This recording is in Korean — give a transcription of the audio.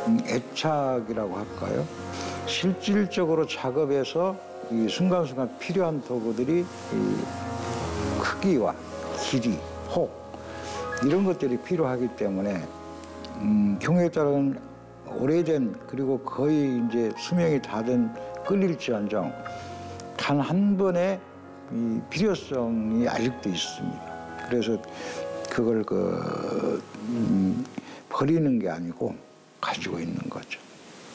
애착이라고 할까요? 실질적으로 작업에서 이 순간순간 필요한 도구들이 이 크기와 길이, 혹 이런 것들이 필요하기 때문에 경우에 따른 오래된 그리고 거의 이제 수명이 다 된 끌릴지언정 단 한 번의 이 필요성이 아직도 있습니다. 그래서 그걸 버리는 게 아니고 가지고 있는 거죠.